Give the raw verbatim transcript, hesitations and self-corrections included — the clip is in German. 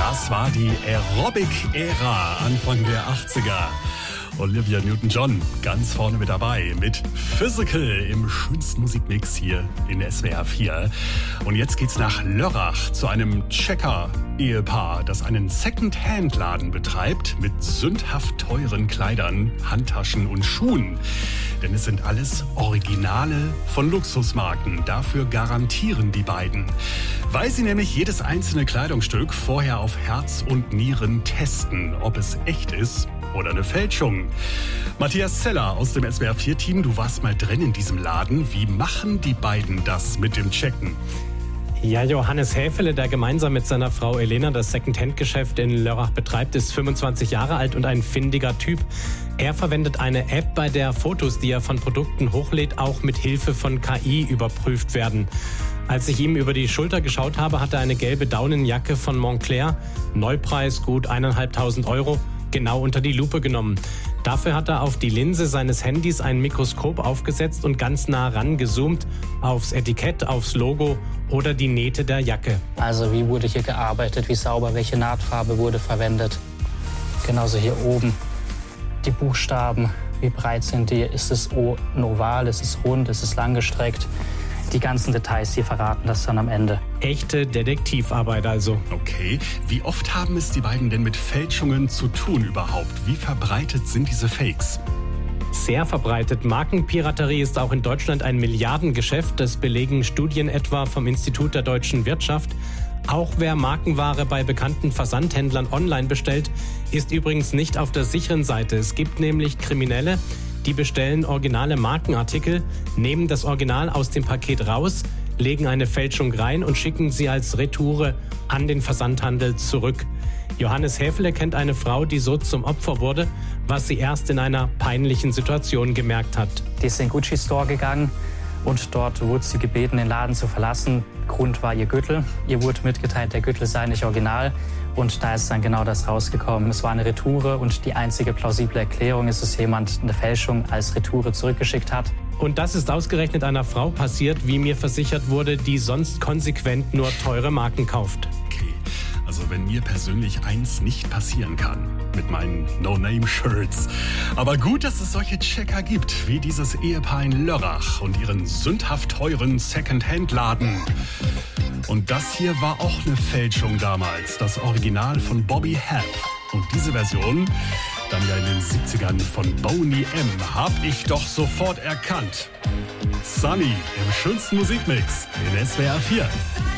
Das war die Aerobic-Ära Anfang der achtziger. Olivia Newton-John ganz vorne mit dabei mit Physical im schönsten Musikmix hier in S W R vier. Und jetzt geht's nach Lörrach zu einem Checker-Ehepaar, das einen Second-Hand-Laden betreibt mit sündhaft teuren Kleidern, Handtaschen und Schuhen. Denn es sind alles Originale von Luxusmarken. Dafür garantieren die beiden. Weil sie nämlich jedes einzelne Kleidungsstück vorher auf Herz und Nieren testen, ob es echt ist oder eine Fälschung. Matthias Zeller aus dem S W R vier Team, du warst mal drin in diesem Laden. Wie machen die beiden das mit dem Checken? Ja, Johannes Häfele, der gemeinsam mit seiner Frau Elena das Second-Hand-Geschäft in Lörrach betreibt, ist fünfundzwanzig Jahre alt und ein findiger Typ. Er verwendet eine App, bei der Fotos, die er von Produkten hochlädt, auch mit Hilfe von K I überprüft werden. Als ich ihm über die Schulter geschaut habe, hat er eine gelbe Daunenjacke von Moncler, Neupreis gut eineinhalbtausend Euro, genau unter die Lupe genommen. Dafür hat er auf die Linse seines Handys ein Mikroskop aufgesetzt und ganz nah rangezoomt aufs Etikett, aufs Logo oder die Nähte der Jacke. Also wie wurde hier gearbeitet, wie sauber, welche Nahtfarbe wurde verwendet. Genauso hier oben die Buchstaben, wie breit sind die, ist es ein Oval, ist es rund, ist es langgestreckt. Die ganzen Details hier verraten das dann am Ende. Echte Detektivarbeit also. Okay, wie oft haben es die beiden denn mit Fälschungen zu tun überhaupt? Wie verbreitet sind diese Fakes? Sehr verbreitet. Markenpiraterie ist auch in Deutschland ein Milliardengeschäft. Das belegen Studien etwa vom Institut der deutschen Wirtschaft. Auch wer Markenware bei bekannten Versandhändlern online bestellt, ist übrigens nicht auf der sicheren Seite. Es gibt nämlich Kriminelle, die bestellen originale Markenartikel, nehmen das Original aus dem Paket raus, legen eine Fälschung rein und schicken sie als Retoure an den Versandhandel zurück. Johannes Häfele kennt eine Frau, die so zum Opfer wurde, was sie erst in einer peinlichen Situation gemerkt hat. Die ist in den Gucci-Store gegangen und dort wurde sie gebeten, den Laden zu verlassen. Grund war ihr Gürtel. Ihr wurde mitgeteilt, der Gürtel sei nicht original. Und da ist dann genau das rausgekommen. Es war eine Retoure und die einzige plausible Erklärung ist, dass jemand eine Fälschung als Retoure zurückgeschickt hat. Und das ist ausgerechnet einer Frau passiert, wie mir versichert wurde, die sonst konsequent nur teure Marken kauft. Okay, also wenn mir persönlich eins nicht passieren kann, mit meinen No-Name-Shirts. Aber gut, dass es solche Checker gibt, wie dieses Ehepaar in Lörrach und ihren sündhaft teuren Second-Hand-Laden. Und das hier war auch eine Fälschung damals, das Original von Bobby Hebb. Und diese Version, dann ja in den siebzigern von Boney M., hab ich doch sofort erkannt. Sunny im schönsten Musikmix in S W R vier.